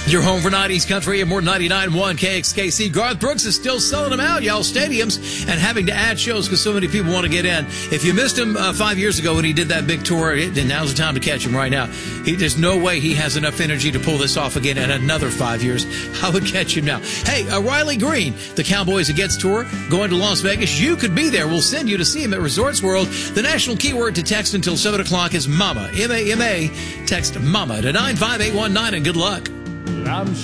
Your home for 90s country and more 99.1 KXKC. Garth Brooks is still selling them out, y'all, stadiums, and having to add shows because so many people want to get in. If you missed him 5 years ago when he did that big tour, then now's the time to catch him right now. There's no way he has enough energy to pull this off again in another 5 years. I would catch him now. Hey, Riley Green, the Cowboys Against tour, going to Las Vegas. You could be there. We'll send you to see him at Resorts World. The national keyword to text until 7 o'clock is MAMA, M-A-M-A. Text MAMA to 95819 and good luck. I'm